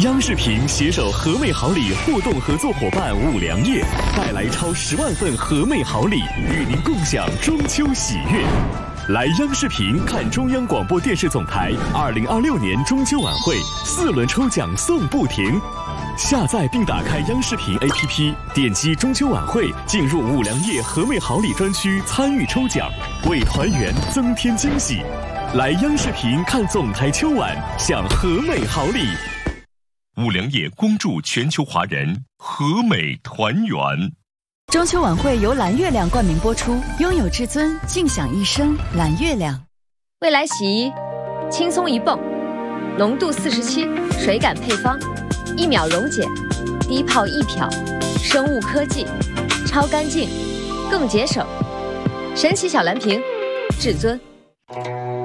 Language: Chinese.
央视频携手和美好礼互动合作伙伴五粮液，带来超10万份和美好礼，与您共享中秋喜悦。来央视频看中央广播电视总台2026年中秋晚会4轮抽奖送不停。下载并打开央视频 APP， 点击中秋晚会，进入五粮液和美好礼专区参与抽奖，为团圆增添惊喜。来央视频看总台秋晚，享和美好礼。 五粮液恭祝全球华人和美团圆。 中秋晚会由蓝月亮冠名播出，拥有至尊，尽享一生。蓝月亮， 未来洗衣，轻松一泵，浓度47，水感配方，1秒溶解，低泡易漂，生物科技，超干净，更节省。神奇小蓝瓶，至尊。